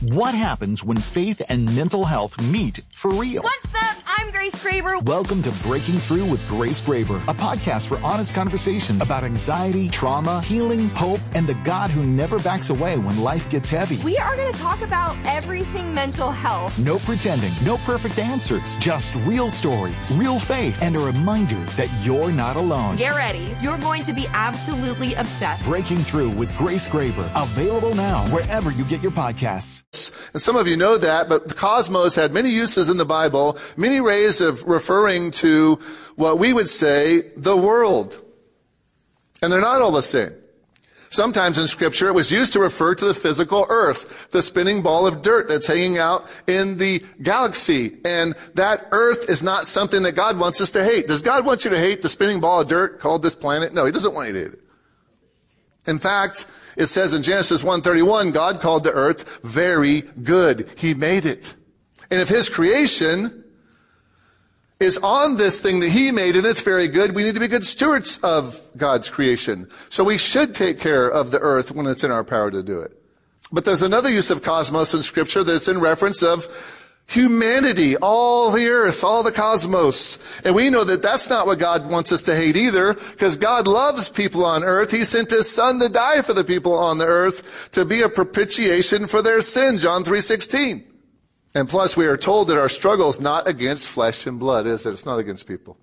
What happens when faith and mental health meet for real? What's up? I'm Grace Graber. Welcome to Breaking Through with Grace Graber, a podcast for honest conversations about anxiety, trauma, healing, hope, and the God who never backs away when life gets heavy. We are going to talk about everything mental health. No pretending, no perfect answers, just real stories, real faith, and a reminder that you're not alone. Get ready. You're going to be absolutely obsessed. Breaking Through with Grace Graber, available now wherever you get your podcasts. And some of you know that, but the cosmos had many uses in the Bible, many ways of referring to what we would say the world. And they're not all the same. Sometimes in Scripture it was used to refer to the physical earth, the spinning ball of dirt that's hanging out in the galaxy. And that earth is not something that God wants us to hate. Does God want you to hate the spinning ball of dirt called this planet? No, He doesn't want you to hate it. In fact, it says in Genesis 1:31, God called the earth very good. He made it. And if His creation is on this thing that He made and it's very good, we need to be good stewards of God's creation. So we should take care of the earth when it's in our power to do it. But there's another use of cosmos in Scripture that's in reference of humanity, all the earth, all the cosmos. And we know that that's not what God wants us to hate either, because God loves people on earth. He sent His Son to die for the people on the earth to be a propitiation for their sin, John 3:16. And plus we are told that our struggle is not against flesh and blood, is it? It's not against people.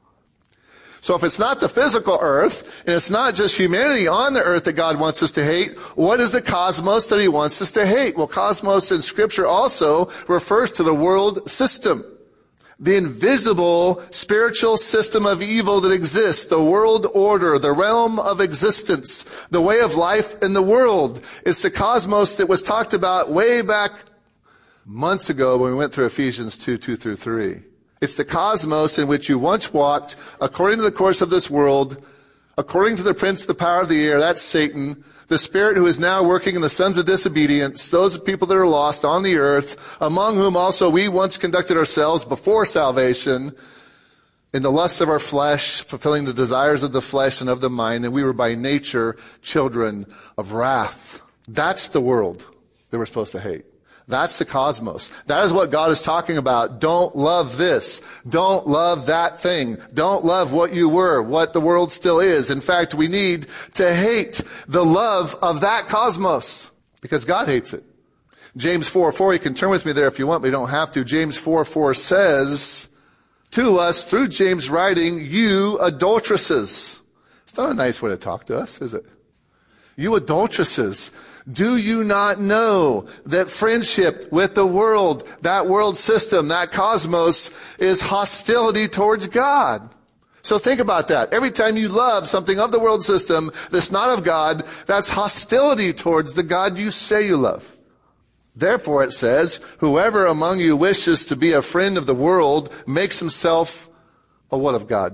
So if it's not the physical earth, and it's not just humanity on the earth that God wants us to hate, what is the cosmos that He wants us to hate? Well, cosmos in Scripture also refers to the world system. The invisible spiritual system of evil that exists, the world order, the realm of existence, the way of life in the world. It's the cosmos that was talked about way back months ago when we went through Ephesians 2:2-3. It's the cosmos in which you once walked according to the course of this world, according to the prince of the power of the air, that's Satan, the spirit who is now working in the sons of disobedience, those people that are lost on the earth, among whom also we once conducted ourselves before salvation in the lusts of our flesh, fulfilling the desires of the flesh and of the mind, and we were by nature children of wrath. That's the world that we're supposed to hate. That's the cosmos. That is what God is talking about. Don't love this. Don't love that thing. Don't love what you were, what the world still is. In fact, we need to hate the love of that cosmos because God hates it. James 4:4, you can turn with me there if you want, but you don't have to. James 4:4 says to us through James writing, you adulteresses. It's not a nice way to talk to us, is it? You adulteresses. Do you not know that friendship with the world, that world system, that cosmos, is hostility towards God? So think about that. Every time you love something of the world system that's not of God, that's hostility towards the God you say you love. Therefore, it says, whoever among you wishes to be a friend of the world makes himself a what of God?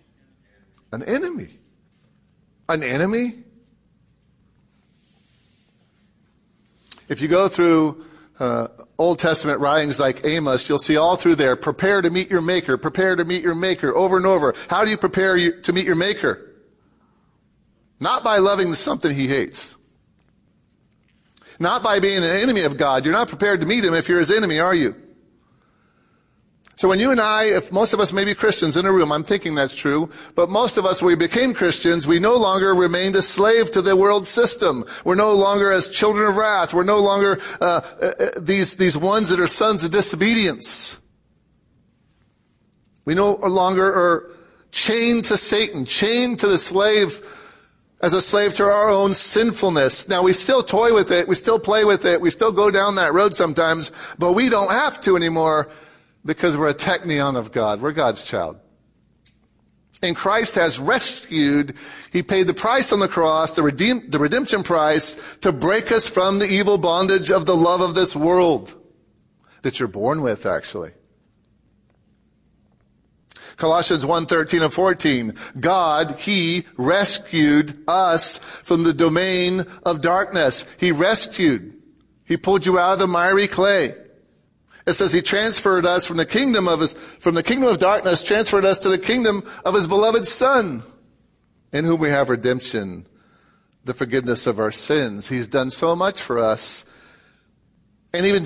An enemy. An enemy? If you go through Old Testament writings like Amos, you'll see all through there, prepare to meet your Maker, prepare to meet your Maker, over and over. How do you prepare to meet your Maker? Not by loving something He hates. Not by being an enemy of God. You're not prepared to meet Him if you're His enemy, are you? So when you and I, if most of us may be Christians in a room, I'm thinking that's true, but most of us, when we became Christians, we no longer remained a slave to the world system. We're no longer as children of wrath. We're no longer these ones that are sons of disobedience. We no longer are chained to Satan, chained to the slave, as a slave to our own sinfulness. Now, we still toy with it, we still play with it, we still go down that road sometimes, but we don't have to anymore. Because we're a teknion of God. We're God's child. And Christ has rescued. He paid the price on the cross, the redemption price, to break us from the evil bondage of the love of this world that you're born with, actually. Colossians 1:13 and 14. God, He rescued us from the domain of darkness. He rescued. He pulled you out of the miry clay. It says He transferred us from the kingdom of darkness, transferred us to the kingdom of His beloved Son, in whom we have redemption, the forgiveness of our sins. He's done so much for us. And even